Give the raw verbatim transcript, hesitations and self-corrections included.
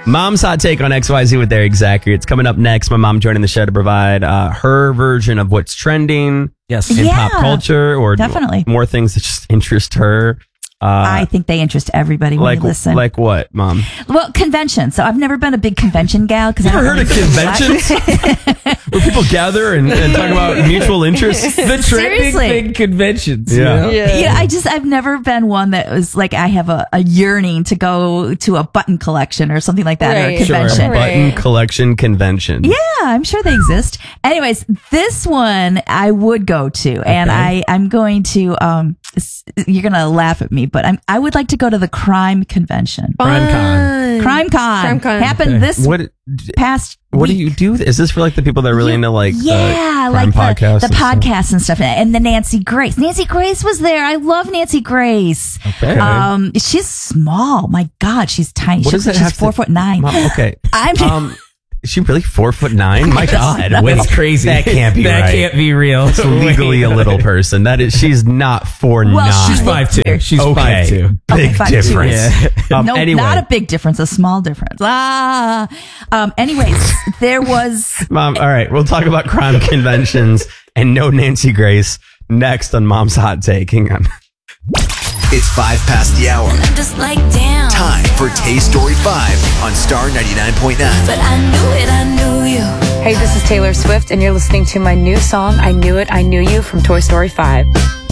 Mom's hot take on X Y Z with Eric Zachary. It's coming up next. My mom joining the show to provide uh, her version of what's trending Yes. in Yeah, pop culture, or definitely. more things that just interest her. Uh, I think they interest everybody when like, you listen. like what, Mom? Well, conventions. So I've never been a big convention gal because I You don't ever heard really of do conventions? Where people gather and, and talk about mutual interests? The trending Seriously. big conventions. Yeah. You know? Yeah. Yeah, I just I've never been one that was like I have a, a yearning to go to a button collection or something like that or a Right. Sure, convention. button Right. collection convention. Yeah, I'm sure they exist. Anyways, this one I would go to, and I I'm going to um s- you're gonna laugh at me, but I'm I would like to go to the crime convention. Crime Con. Fun. Crime Con, Crime Con. happened Okay. this What past. What do week. you do? Is this for like the people that are really into like yeah, the crime like the, podcasts the and stuff? podcasts and stuff, and the Nancy Grace. Nancy Grace was there. I love Nancy Grace. Okay. Um, she's small. My God, she's tiny. What She- does that she's have to- four foot nine. Mom, okay. I'm Um, is she really four foot nine? My God, wait, That's crazy. That can't be That right. can't be real. It's legally a little person. That is, she's not four Well, nine. She's five two. She's okay. five two. Big Okay, five two. difference. Yeah. Um, no, anyway, not a big difference, a small difference. Ah. Um, anyways, there was. Mom. All right, we'll talk about crime conventions and no Nancy Grace next on Mom's Hot Take. Hang on. It's five past the hour. I'm just like, damn. Time for Tay Story five on Star ninety-nine point nine. But I knew it, I knew you. Hey, this is Taylor Swift, and you're listening to my new song, I Knew It, I Knew You from Toy Story five.